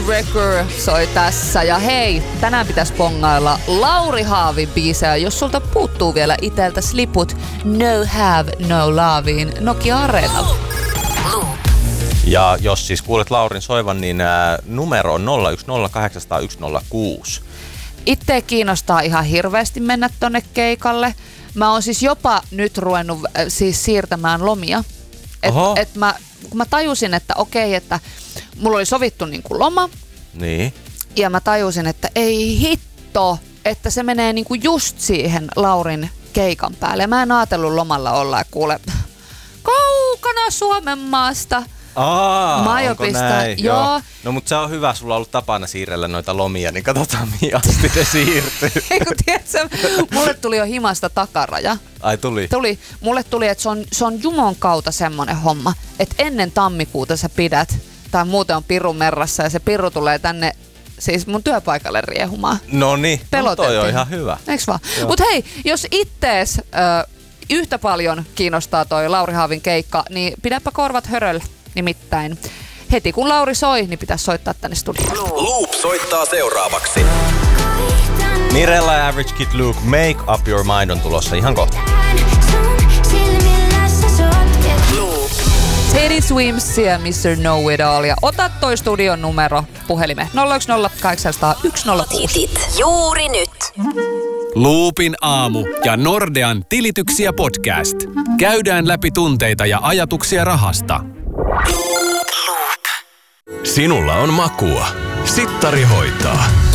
Wrecker soi tässä ja hei, tänään pitäisi pongailla Lauri Haavin biisejä, jos sulta puuttuu vielä iteltäs liput No Have No Loveen Nokia Areenalla. Ja jos siis kuulet Laurin soivan, niin numero on 010800106. Itse kiinnostaa ihan hirveästi mennä tonne keikalle. Mä oon siis jopa nyt ruvennut siis siirtämään lomia. Kun mä tajusin, että okei, että mulla oli sovittu niin kuin loma. Niin. Ja mä tajusin, että ei hitto, että se menee niin kuin just siihen Laurin keikan päälle. Mä en ajatellut lomalla olla ja kuule kaukana Suomen maasta. Maajopista, joo. No mutta se on hyvä, sulla on ollut tapana siirrellä noita lomia, niin katsotaan mihin asti ne siirtyy. Eikö tiedätkö, mulle tuli jo himasta takaraja. Ai tuli? Mulle tuli, että se on Jumon kautta semmonen homma, että ennen tammikuuta sä pidät, tai muuten on piru merrassa ja se piru tulee tänne siis mun työpaikalle riehumaan. Noniin, no toi on ihan hyvä. Eiks vaan? Joo. Mut hei, jos ittees yhtä paljon kiinnostaa toi Lauri Haavin keikka, niin pidäpä korvat höröllä. Nimittäin heti kun Lauri soi, niin pitäisi soittaa tänne studioon. Loop soittaa seuraavaksi. Mirella ja Average Kid Luke, Make Up Your Mind on tulossa ihan kohta. Teddy Swims ja Mr. Know It All. Ja ota toi studion numero puhelimeen 010800106. Juuri nyt. Loopin aamu ja Nordean tilityksiä podcast. Käydään läpi tunteita ja ajatuksia rahasta. Sinulla on makua. Sittari hoitaa.